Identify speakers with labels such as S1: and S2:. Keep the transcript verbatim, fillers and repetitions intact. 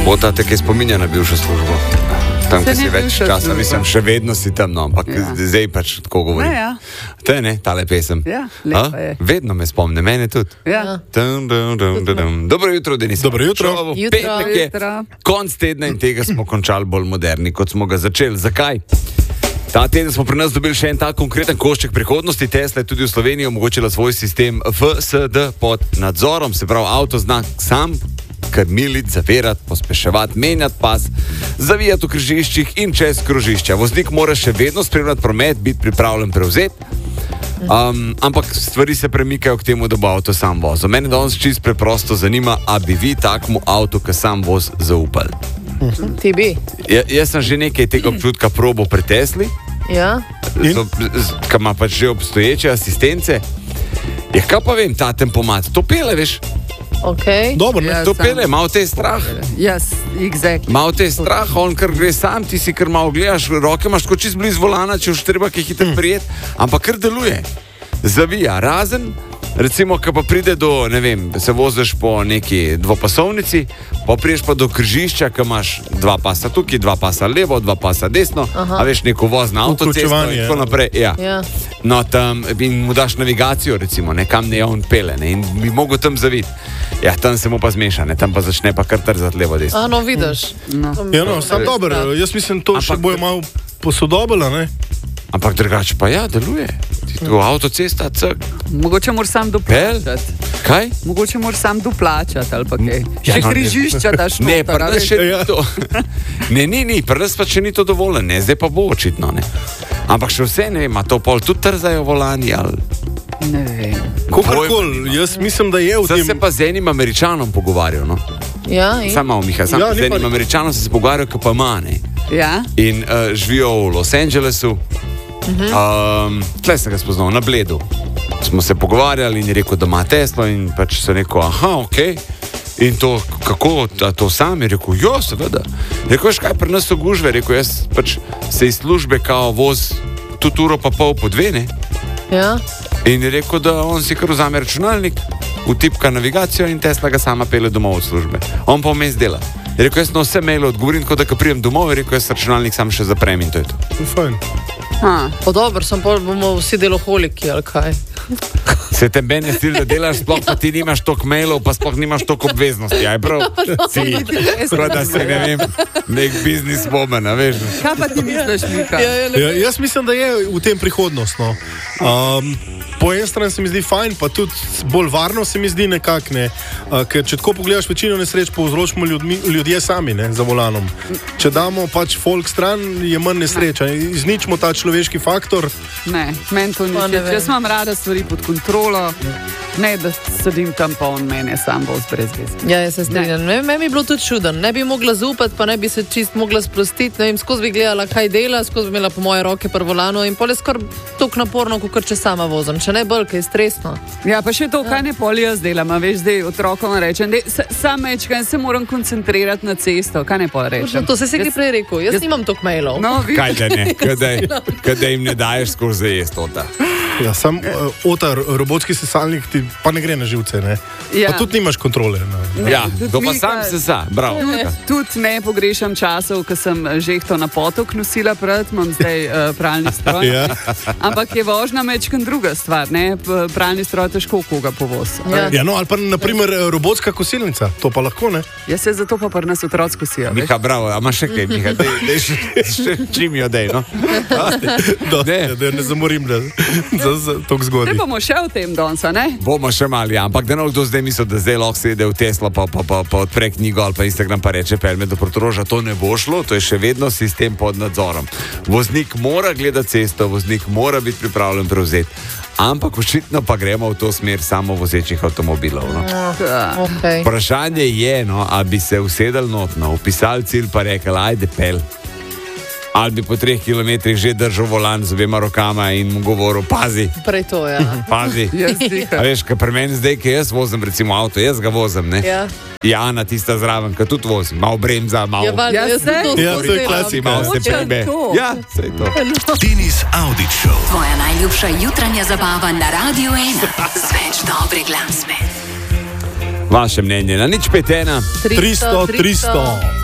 S1: Bota te kaj spominja na bivšo službo. Tam, ki si več časa, služba. Mislim, še vedno si tam, no, ampak ja. Zdaj pač tako govorim. Ja, ja. To je ne, tale pesem.
S2: Ja, lepa je.
S1: Vedno me spomne, mene tudi.
S2: Ja.
S1: Dum, dum, dum, dum, dum. Dobro jutro, Denis.
S3: Dobro jutro.
S2: Jutro.
S1: Je, konc tedna in tega smo končali bolj moderni, kot smo ga začeli. Zakaj? Ta teden smo pri nas dobili še en tak konkreten košček prihodnosti. Tesla je tudi v Sloveniji omogočila svoj sistem F S D pod nadzorom, se pravi avto zna sam krmiliti, zavirati, pospeševati, menjati pas, zavijati v križiščih in čez krožišča. Voznik mora še vedno spremljati promet, biti pripravljen prevzeti, um, ampak stvari se premikajo k temu, da bo avto sam vozil. Mene danes čisto preprosto zanima, a bi vi takmu avtu, ki sam voz, zaupali?
S2: Ti bi?
S1: Ja, jaz sem že nekaj tega občutka probo pri Tesli,
S2: ja.
S1: Ki ima pač že obstoječe asistence. Ja, kaj pa vem, ta tempomat, to pele, veš?
S2: Okay.
S1: Dobro, ne,
S2: ja,
S1: to pele, malo te je strah.
S2: Yes, exactly.
S1: Malo te je strah, on kar gre sam, ti si kar malo gledaš, roke imaš tako čist blizu volana, če už treba kaj hitro prijeti, ampak kar deluje. Zavija, razen, recimo, ko pa pride do, ne vem, se voziš po neki dvopasovnici, pa priješ pa do križišča, ko imaš dva pasa tukaj, dva pasa levo, dva pasa desno, aha. A veš, neko voz na avtocesto in tako naprej. Ja.
S2: Ja.
S1: No, tam in mu daš navigacijo, recimo, nekam ne on pele, ne, in bi mogel tam zaviti. Ja, tam se mu pa zmeša, ne, tam pa začne pa kar trzati levo, desno.
S2: A, no, vidiš. No.
S3: Ja, no, sam dobro, jaz mislim, to ampak, še bojo malo posodobila, ne?
S1: Ampak drugače pa ja, deluje. Tu avtocesta, cak.
S2: Mogoče moraš sam doplačati.
S1: Kaj?
S2: Mogoče moraš sam doplačati ali pa kaj.
S1: Ja,
S2: še
S1: no,
S2: križišča daš
S1: ne,
S2: noter.
S1: Ne, še ni to. Ne, ni, ni, prdes pa še ni to dovolj, ne, zdaj pa bo očitno, ne. Ampak še vse, ne vem, a to pol tudi trzajo volani, ali...
S2: Ne vem.
S3: Kakorkoli, jaz mislim, da je v
S1: tem...
S3: tem...
S1: Sem se pa z enim Američanom pogovarjal, no.
S2: Ja, in?
S1: Sam malo, Miha, sam
S3: ja,
S1: z enim pa... Američanom sem se pogovarjal, ki pa ima, ne.
S2: Ja?
S1: In uh, živijo v Los Angelesu. Uh-huh. Um, tle sem ga spoznal, na Bledu. Smo se pogovarjali in je rekel, da ima Teslo in pač se rekel, aha, okej. Okay. In to, kako, to sam je rekel, jo, seveda. Rekel, veš kaj, pri nas so gužve, rekel, jaz pač se iz službe kao voz tudi uro pa pol po dve, ne?
S2: Ja.
S1: In je rekel, da on si kar vzame računalnik, vtipka navigacijo in Tesla ga sama pele domov od službe. On pa vmes dela. Je rekel, jaz na vse maile odgovorim, tako da ko prijem domov, je rekel, jaz računalnik sam še zaprem in to je to.
S3: Fajn.
S2: Pa dobro, sem pa bomo vsi deloholiki, ali kaj?
S1: Se te meni stil, da delaš, sploh pa ti nimaš toliko mailov, pa sploh nimaš toliko obveznosti, aj prav? Si, skoro da si, ne vem, nek biznis woman, a veš?
S2: Kaj pa ti misliš, Mika?
S3: Ja, ja, jaz mislim, da je v tem prihodnost, no. Um, po eni strani se mi zdi fajn, pa tudi bolj varno se mi zdi nekak, ne. Uh, ker če tako pogledaš, večino nesreč povzročimo ljudmi, ljudje sami, ne, za volanom. Če damo pač folk stran, je manj nesreča. Izničimo ta človeški faktor.
S2: Ne, meni to ni. Jaz imam rada stvari pod kontrolo, ne da sedim tam pa on mene sam voz brez veze. Ja, jaz se strinjam. Meni bi bilo tudi čuden. Ne bi mogla zaupati, pa ne bi se čist mogla sprostiti. Ne vem, skozi bi gledala, kaj dela, skozi bi imela po moje roke pri volanu in pol je skoraj toliko naporno, kot če sama vozim. Če ne bolj, kaj je stresno. Ja, pa še to, kaj ne pol jaz delam, a veš, zdaj otrokom rečem, da sam mečkaj se moram koncentrirati na cesto, kaj ne pol rečem. To se si jaz, prej rekel, jaz, jaz nimam toliko mailov. No,
S1: kaj da ne, kadaj, kadaj jim ne daješ skozi zajest ota.
S3: Ja, sam uh, ota, robotski sesalnik ti pa ne gre na živce, ne? Ja. Pa tudi nimaš kontrole. Ne?
S1: Ja, to pa sam se sa, bravo.
S2: Tudi, tudi ne pogrešam časov, ko sem žehto na potok nosila pred, imam zdaj uh, pralni stroj. Ja. Ampak je vožnja mečkan druga stvar, ne? Pralni stroj težko koga povoz.
S3: Ja. Ja, no, ali pa naprimer robotska kosilnica, to pa lahko, ne?
S2: Ja, se zato pa pri nas otroci kosijo.
S1: Miha, bravo, a imaš še kaj, Miha, dej, dej še, še čim jo dej, no?
S3: Do, ne. Da ne zamorim, da za, za tok zgodaj.
S2: Ne bomo še v tem donca, ne?
S1: Bomo še mali, ja. Ampak da ne kdo zdaj misli, da zdaj lahko sede v Tesla pa, pa, pa, pa odpre knjigo ali pa Instagram pa reče, pelme do Portoroža, to ne bo šlo, to je še vedno sistem pod nadzorom. Voznik mora gledati cesto, voznik mora biti pripravljen prevzeti. Ampak očitno pa gremo v to smer samo vozečih avtomobilov. No?
S2: Okay.
S1: Vprašanje je, no, a bi se usedel notno, upisal cilj pa rekel, ajde pel. Ali bi po treh kilometrih že držal volan z obema rokama in mu govoril, pazi.
S2: Prej to, ja.
S1: Pazi. A veš, kaj pri meni zdaj, ki jaz vozim recimo avto, jaz ga vozim, ne? Ja. Jana, tista zraven, ki tudi vozim, malo bremza, malo...
S2: Ja, val, jaz se to
S3: ja, to je klasika.
S1: Malo se prebe. Ja, sej to.
S4: Denis Audić Show. Tvoja najljubša jutranja zabava na Radio ena. Z več dobre glasbe.
S1: Vaše mnenje na nič pet ena
S3: tristo tristo.